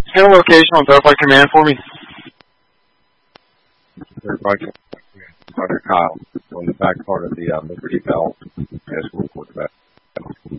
Get a location on Verify Command for me. Verify Command. Roger, Kyle. On the back part of the Liberty Bell. Yes, we'll report back.